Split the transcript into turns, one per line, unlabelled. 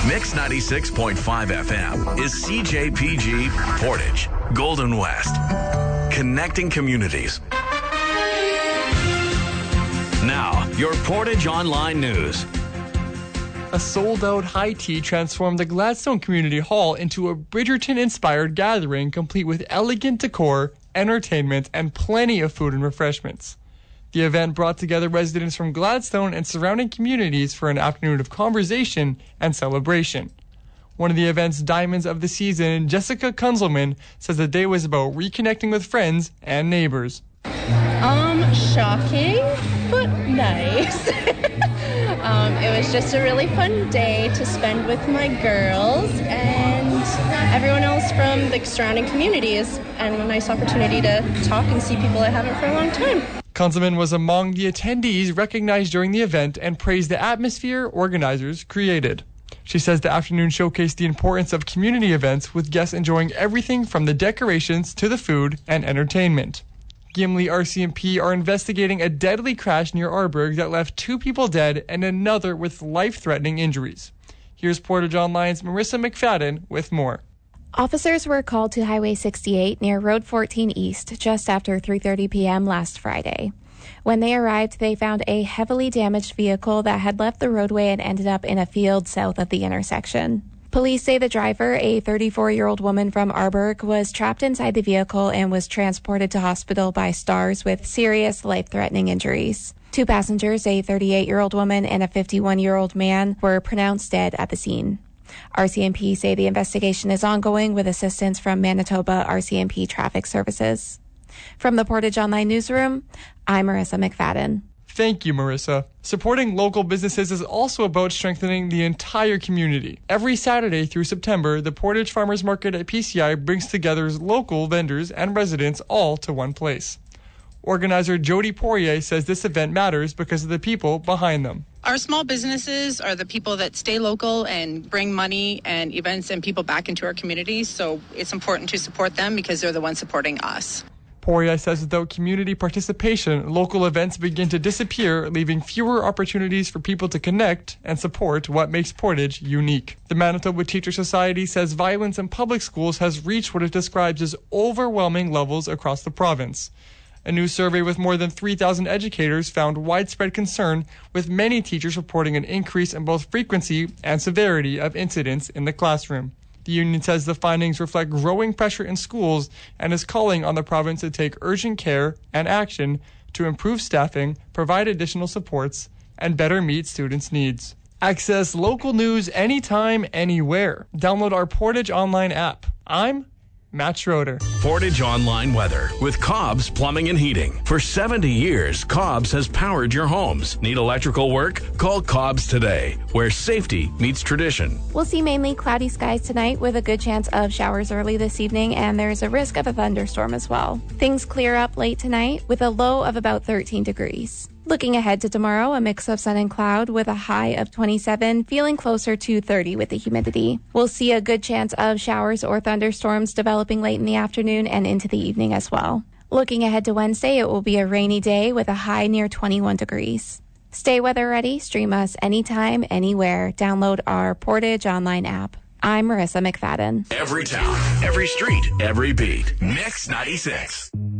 Mix 96.5 FM is CJPG Portage, Golden West. Connecting communities. Now, your Portage Online News.
A sold-out high tea transformed the Gladstone Community Hall into a Bridgerton-inspired gathering complete with elegant decor, entertainment, and plenty of food and refreshments. The event brought together residents from Gladstone and surrounding communities for an afternoon of conversation and celebration. One of the event's diamonds of the season, Jessica Kunzelman, says the day was about reconnecting with friends and neighbors.
Shocking, but nice. It was just a really fun day to spend with my girls and everyone else from the surrounding communities, and a nice opportunity to talk and see people I haven't for a long time.
Kunzelman was among the attendees recognized during the event and praised the atmosphere organizers created. She says the afternoon showcased the importance of community events, with guests enjoying everything from the decorations to the food and entertainment. Gimli RCMP are investigating a deadly crash near Arborg that left 2 people dead and another with life-threatening injuries. Here's Portage Online's Marissa McFadden with more.
Officers were called to Highway 68 near Road 14 East just after 3:30 p.m. last Friday. When they arrived, they found a heavily damaged vehicle that had left the roadway and ended up in a field south of the intersection. Police say the driver, a 34-year-old woman from Arborg, was trapped inside the vehicle and was transported to hospital by STARS with serious life-threatening injuries. 2 passengers, a 38-year-old woman and a 51-year-old man, were pronounced dead at the scene. RCMP say the investigation is ongoing with assistance from Manitoba RCMP Traffic Services. From the Portage Online Newsroom, I'm Marissa McFadden.
Thank you, Marissa. Supporting local businesses is also about strengthening the entire community. Every Saturday through September, the Portage Farmers Market at PCI brings together local vendors and residents all to one place. Organizer Jody Poirier says this event matters because of the people behind them.
Our small businesses are the people that stay local and bring money and events and people back into our communities, so it's important to support them because they're the ones supporting us.
Poirier says without community participation, local events begin to disappear, leaving fewer opportunities for people to connect and support what makes Portage unique. The Manitoba Teacher Society says violence in public schools has reached what it describes as overwhelming levels across the province. A new survey with more than 3,000 educators found widespread concern, with many teachers reporting an increase in both frequency and severity of incidents in the classroom. The union says the findings reflect growing pressure in schools and is calling on the province to take urgent care and action to improve staffing, provide additional supports, and better meet students' needs. Access local news anytime, anywhere. Download our Portage Online app. I'm Matt Schroeder.
Portage Online weather with Cobb's Plumbing and Heating. For 70 years, Cobb's has powered your homes. Need electrical work? Call Cobb's today, where safety meets tradition.
We'll see mainly cloudy skies tonight with a good chance of showers early this evening, and there's a risk of a thunderstorm as well. Things clear up late tonight with a low of about 13 degrees. Looking ahead to tomorrow, a mix of sun and cloud with a high of 27, feeling closer to 30 with the humidity. We'll see a good chance of showers or thunderstorms developing late in the afternoon and into the evening as well. Looking ahead to Wednesday, it will be a rainy day with a high near 21 degrees. Stay weather ready. Stream us anytime, anywhere. Download our Portage Online app. I'm Marissa McFadden.
Every town, every street, every beat. Mix 96.